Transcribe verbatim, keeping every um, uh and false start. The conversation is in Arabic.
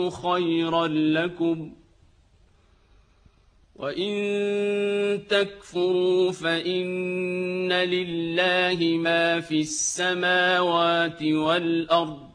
خيرا لكم وإن تكفروا فإن لله ما في السماوات والأرض